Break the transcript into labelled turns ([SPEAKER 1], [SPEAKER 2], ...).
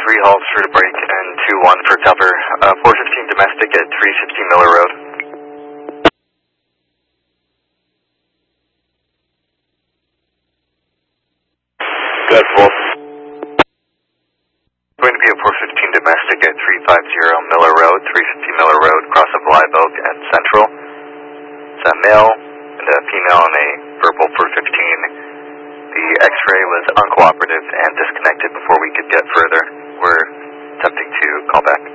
[SPEAKER 1] 3 halts for the break and 2-1 for cover. 415 domestic at 360 Miller Road.
[SPEAKER 2] Good, Wolf.
[SPEAKER 1] Going to be a 415 domestic at 350 Miller Road, 350 Miller Road, cross of Live Oak and Central. It's a male and a female in a purple 415. The X-ray was uncooperative and disconnected before we could get further. We're attempting to call back.